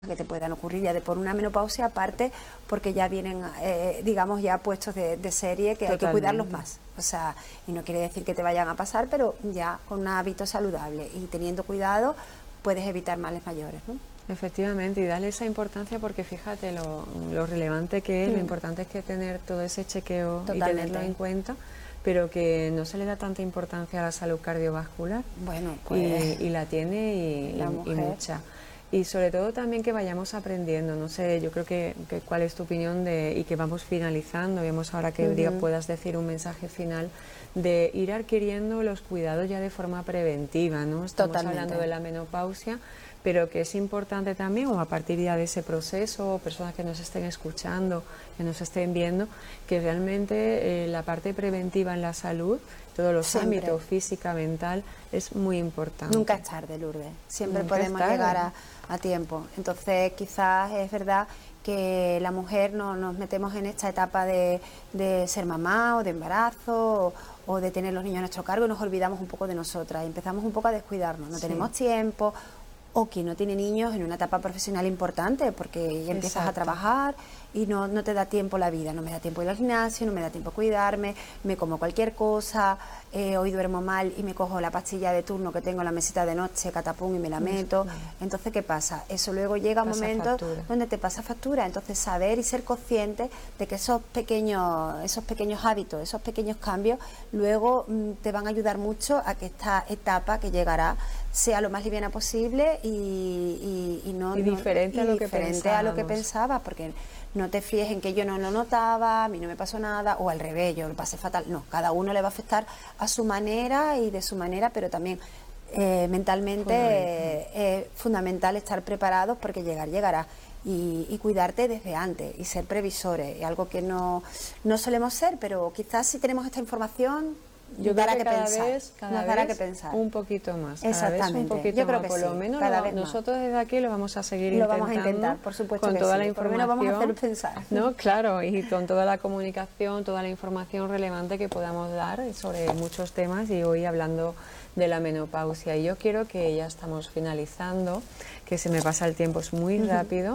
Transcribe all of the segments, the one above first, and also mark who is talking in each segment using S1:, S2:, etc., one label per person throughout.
S1: que te puedan ocurrir ya de por una menopausia, aparte porque ya vienen, digamos, ya puestos de serie que hay que cuidarlos más. O sea, y no quiere decir que te vayan a pasar, pero ya con un hábito saludable y teniendo cuidado puedes evitar males mayores, ¿no?
S2: Efectivamente, y darle esa importancia porque fíjate lo relevante que es, lo importante es que tener todo ese chequeo y tenerlo en cuenta, pero que no se le da tanta importancia a la salud cardiovascular.
S1: Bueno, pues
S2: y la tiene y mucha. Y sobre todo también que vayamos aprendiendo, no sé, yo creo que cuál es tu opinión y que vamos finalizando, vemos ahora que puedas decir un mensaje final de ir adquiriendo los cuidados ya de forma preventiva, ¿no? Estamos hablando de la menopausia, pero que es importante también, o a partir ya de ese proceso, personas que nos estén escuchando, que nos estén viendo, que realmente la parte preventiva en la salud, todos los ámbitos, física, mental, es muy importante.
S1: Nunca es tarde, Lourdes, siempre podemos llegar a tiempo. Entonces quizás es verdad que la mujer nos metemos en esta etapa de ser mamá o de embarazo o de tener los niños a nuestro cargo y nos olvidamos un poco de nosotras y empezamos un poco a descuidarnos, no tenemos tiempo. O quien no tiene niños en una etapa profesional importante porque ya empiezas a trabajar y no te da tiempo la vida, no me da tiempo ir al gimnasio, no me da tiempo cuidarme, me como cualquier cosa, hoy duermo mal y me cojo la pastilla de turno que tengo en la mesita de noche, catapum, y me la meto. Entonces, ¿qué pasa? Eso luego llega a momentos donde te pasa factura. Entonces, saber y ser consciente de que esos pequeños hábitos, esos pequeños cambios, luego te van a ayudar mucho a que esta etapa que llegará sea lo más liviana posible y
S2: diferente
S1: a lo que pensabas, porque no te fíes en que yo no lo notaba, a mí no me pasó nada, o al revés, yo lo pasé fatal. No, cada uno le va a afectar a su manera y de su manera, pero también mentalmente es fundamental estar preparados porque llegará. Y cuidarte desde antes y ser previsores, es algo que no solemos ser, pero quizás si tenemos esta información
S2: yo creo que cada vez
S1: que pensar
S2: un poquito más.
S1: Exactamente.
S2: Un poquito
S1: yo creo
S2: más,
S1: que
S2: por lo menos nosotros desde aquí lo vamos a seguir intentando.
S1: Lo vamos a intentar, por supuesto,
S2: con
S1: que
S2: toda
S1: sí.
S2: la información.
S1: Por lo menos vamos a hacer pensar.
S2: No, claro, y con toda la comunicación, toda la información relevante que podamos dar sobre muchos temas y hoy hablando de la menopausia. Y yo quiero que ya estamos finalizando, que se me pasa el tiempo, es muy rápido.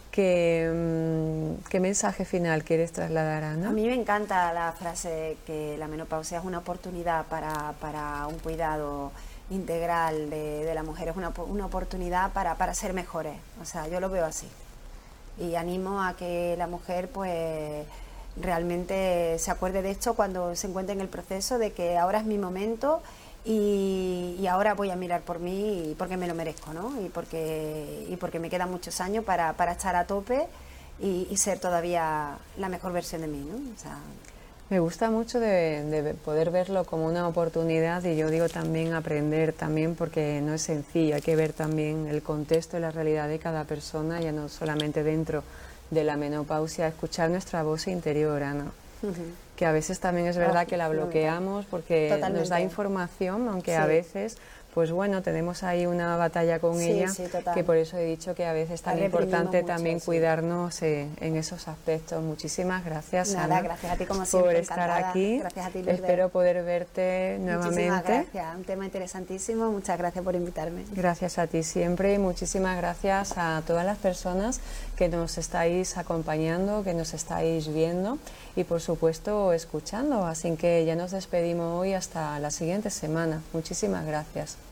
S2: ¿Qué mensaje final quieres trasladar, Ana?
S1: A mí me encanta la frase que la menopausia es una oportunidad para un cuidado integral de la mujer, es una oportunidad para ser mejores, o sea, yo lo veo así. Y animo a que la mujer pues realmente se acuerde de esto cuando se encuentre en el proceso de que ahora es mi momento y ahora voy a mirar por mí porque me lo merezco, ¿no? Y porque me quedan muchos años para estar a tope y ser todavía la mejor versión de mí, ¿no? O sea,
S2: me gusta mucho de poder verlo como una oportunidad y yo digo también aprender también porque no es sencillo, hay que ver también el contexto y la realidad de cada persona, ya no solamente dentro de la menopausia, escuchar nuestra voz interior, Ana. Que a veces también es verdad que la bloqueamos porque nos da información, aunque a veces, pues bueno, tenemos ahí una batalla con ella, que por eso he dicho que a veces es tan importante también cuidarnos en esos aspectos. Muchísimas gracias,
S1: Ana, gracias a ti como siempre,
S2: por estar aquí.
S1: Gracias a ti, Lourdes.
S2: Espero poder verte nuevamente.
S1: Muchísimas gracias, un tema interesantísimo, muchas gracias por invitarme.
S2: Gracias a ti siempre y muchísimas gracias a todas las personas que nos estáis acompañando, que nos estáis viendo y por supuesto escuchando. Así que ya nos despedimos hoy hasta la siguiente semana. Muchísimas gracias.